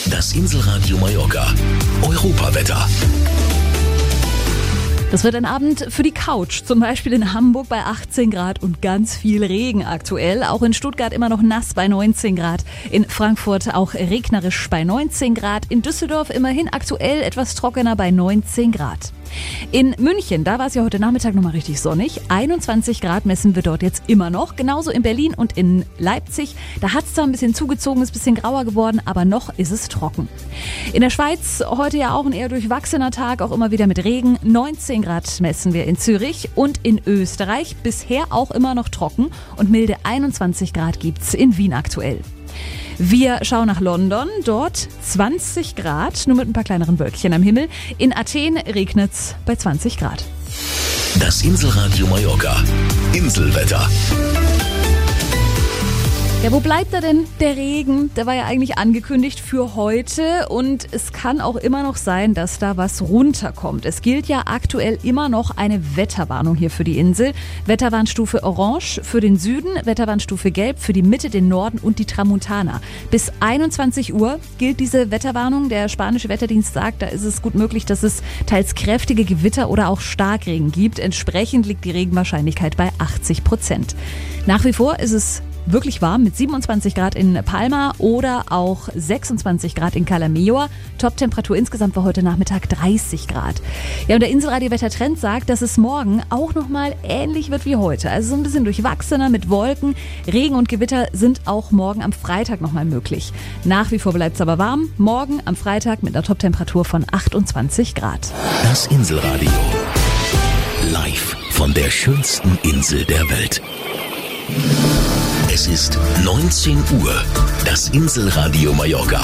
Das Inselradio Mallorca. Europawetter. Das wird ein Abend für die Couch, zum Beispiel in Hamburg bei 18 Grad und ganz viel Regen aktuell. Auch in Stuttgart immer noch nass bei 19 Grad. In Frankfurt auch regnerisch bei 19 Grad. In Düsseldorf immerhin aktuell etwas trockener bei 19 Grad. In München, da war es ja heute Nachmittag nochmal richtig sonnig. 21 Grad messen wir dort jetzt immer noch. Genauso in Berlin und in Leipzig. Da hat es zwar ein bisschen zugezogen, ist ein bisschen grauer geworden, aber noch ist es trocken. In der Schweiz heute ja auch ein eher durchwachsener Tag, auch immer wieder mit Regen. 19 Grad messen wir in Zürich und in Österreich. Bisher auch immer noch trocken und milde 21 Grad gibt's in Wien aktuell. Wir schauen nach London, dort 20 Grad, nur mit ein paar kleineren Wölkchen am Himmel. In Athen regnet's bei 20 Grad. Das Inselradio Mallorca. Inselwetter. Ja, wo bleibt da denn der Regen? Der war ja eigentlich angekündigt für heute und es kann auch immer noch sein, dass da was runterkommt. Es gilt ja aktuell immer noch eine Wetterwarnung hier für die Insel. Wetterwarnstufe Orange für den Süden, Wetterwarnstufe Gelb für die Mitte, den Norden und die Tramontana. Bis 21 Uhr gilt diese Wetterwarnung. Der spanische Wetterdienst sagt, da ist es gut möglich, dass es teils kräftige Gewitter oder auch Starkregen gibt. Entsprechend liegt die Regenwahrscheinlichkeit bei 80%. Nach wie vor ist es wirklich warm mit 27 Grad in Palma oder auch 26 Grad in Cala Meor. Top-Temperatur insgesamt war heute Nachmittag 30 Grad. Ja, und der Inselradio-Wettertrend sagt, dass es morgen auch nochmal ähnlich wird wie heute. Also so ein bisschen durchwachsener mit Wolken. Regen und Gewitter sind auch morgen am Freitag nochmal möglich. Nach wie vor bleibt es aber warm. Morgen am Freitag mit einer Top-Temperatur von 28 Grad. Das Inselradio. Live von der schönsten Insel der Welt. Es ist 19 Uhr. Das Inselradio Mallorca.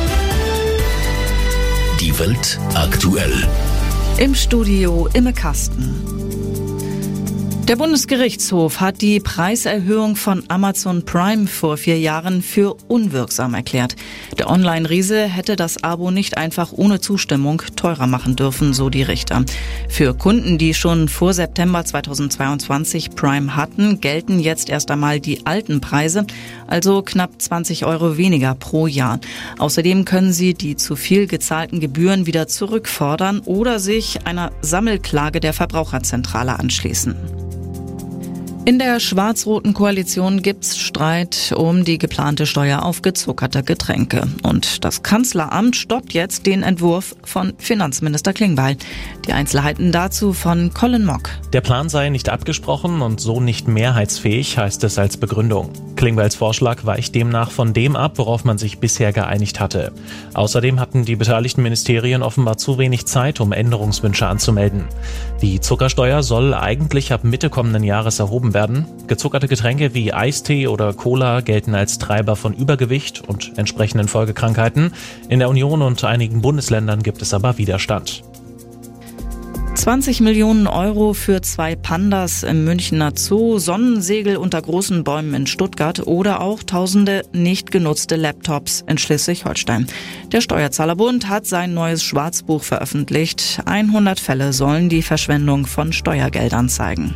Die Welt aktuell. Im Studio Imme Kasten. Der Bundesgerichtshof hat die Preiserhöhung von Amazon Prime vor 4 Jahren für unwirksam erklärt. Der Online-Riese hätte das Abo nicht einfach ohne Zustimmung teurer machen dürfen, so die Richter. Für Kunden, die schon vor September 2022 Prime hatten, gelten jetzt erst einmal die alten Preise, also knapp 20 € weniger pro Jahr. Außerdem können sie die zu viel gezahlten Gebühren wieder zurückfordern oder sich einer Sammelklage der Verbraucherzentrale anschließen. In der schwarz-roten Koalition gibt's Streit um die geplante Steuer auf gezuckerte Getränke. Und das Kanzleramt stoppt jetzt den Entwurf von Finanzminister Klingbeil. Die Einzelheiten dazu von Colin Mock. Der Plan sei nicht abgesprochen und so nicht mehrheitsfähig, heißt es als Begründung. Klingbeils Vorschlag weicht demnach von dem ab, worauf man sich bisher geeinigt hatte. Außerdem hatten die beteiligten Ministerien offenbar zu wenig Zeit, um Änderungswünsche anzumelden. Die Zuckersteuer soll eigentlich ab Mitte kommenden Jahres erhoben werden. Gezuckerte Getränke wie Eistee oder Cola gelten als Treiber von Übergewicht und entsprechenden Folgekrankheiten. In der Union und einigen Bundesländern gibt es aber Widerstand. 20 Millionen € für 2 Pandas im Münchner Zoo, Sonnensegel unter großen Bäumen in Stuttgart oder auch tausende nicht genutzte Laptops in Schleswig-Holstein. Der Steuerzahlerbund hat sein neues Schwarzbuch veröffentlicht. 100 Fälle sollen die Verschwendung von Steuergeldern zeigen.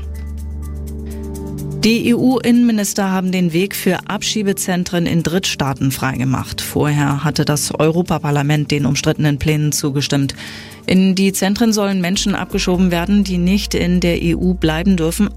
Die EU-Innenminister haben den Weg für Abschiebezentren in Drittstaaten freigemacht. Vorher hatte das Europaparlament den umstrittenen Plänen zugestimmt. In die Zentren sollen Menschen abgeschoben werden, die nicht in der EU bleiben dürfen,